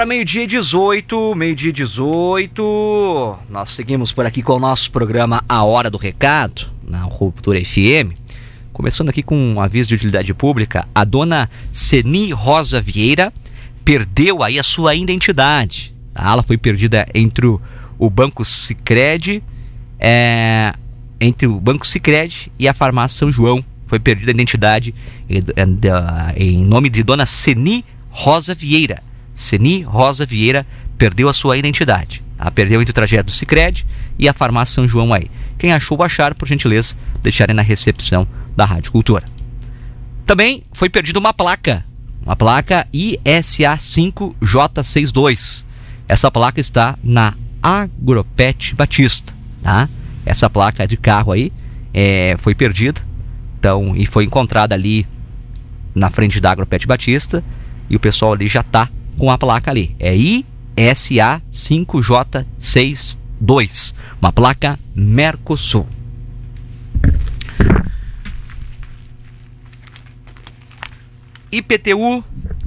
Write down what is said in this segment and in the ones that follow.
Agora meio-dia 18, nós seguimos por aqui com o nosso programa A Hora do Recado, na Ruptura FM. Começando aqui com um aviso de utilidade pública, a dona Seni Rosa Vieira perdeu aí a sua identidade. Ela foi perdida entre o Banco Sicredi, e a Farmácia São João. Foi perdida a identidade em nome de dona Seni Rosa Vieira. Seni Rosa Vieira perdeu a sua identidade. Ela perdeu entre o trajeto do Sicredi e a Farmácia São João aí. Quem achou ou achar, por gentileza, deixarem na recepção da Rádio Cultura. Também foi perdida uma placa ISA5J62. Essa placa está na Agropet Batista, tá? Essa placa de carro aí foi perdida, então, e foi encontrada ali na frente da Agropet Batista, e o pessoal ali já está com a placa ali. É ISA5J62, uma placa Mercosul. IPTU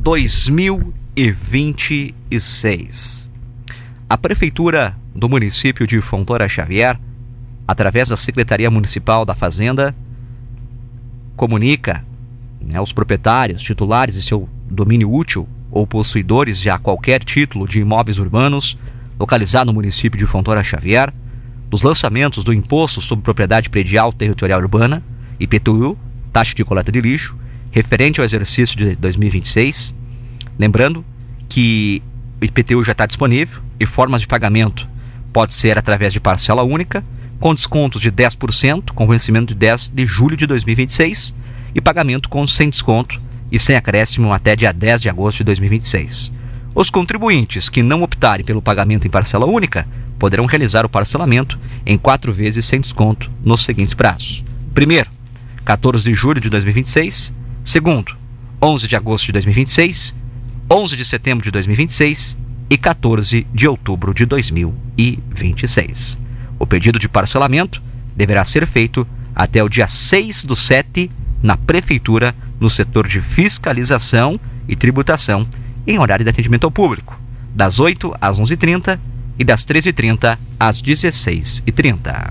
2026. A Prefeitura do município de Fontoura Xavier, através da Secretaria Municipal da Fazenda, comunica aos proprietários, titulares de seu domínio útil ou possuidores de qualquer título de imóveis urbanos localizado no município de Fontoura Xavier, dos lançamentos do Imposto sobre Propriedade Predial Territorial Urbana, IPTU, taxa de coleta de lixo, referente ao exercício de 2026. Lembrando que o IPTU já está disponível e formas de pagamento pode ser através de parcela única, com descontos de 10%, com vencimento de 10 de julho de 2026, e pagamento sem desconto e sem acréscimo até dia 10 de agosto de 2026. Os contribuintes que não optarem pelo pagamento em parcela única poderão realizar o parcelamento em 4 vezes sem desconto nos seguintes prazos. Primeiro, 14 de julho de 2026. Segundo, 11 de agosto de 2026, 11 de setembro de 2026 e 14 de outubro de 2026. O pedido de parcelamento deverá ser feito até o dia 6/7 na Prefeitura, no setor de fiscalização e tributação, em horário de atendimento ao público, das 8 às 11h30 e das 13h30 às 16h30.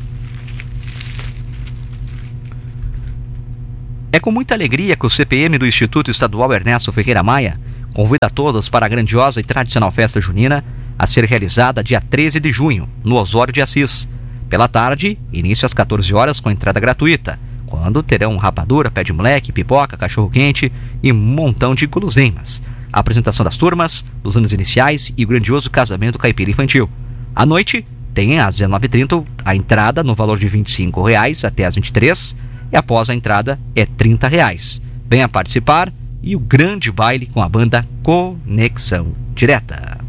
É com muita alegria que o CPM do Instituto Estadual Ernesto Ferreira Maia convida a todos para a grandiosa e tradicional festa junina a ser realizada dia 13 de junho, no Osório de Assis. Pela tarde, início às 14 horas com entrada gratuita, quando terão rapadura, pé de moleque, pipoca, cachorro-quente e um montão de guloseimas. A apresentação das turmas, dos anos iniciais e o grandioso casamento caipira infantil. À noite, tem às 19h30 a entrada no valor de R$ 25 até às 23h, e após a entrada é R$ 30. Venha participar e o grande baile com a banda Conexão Direta.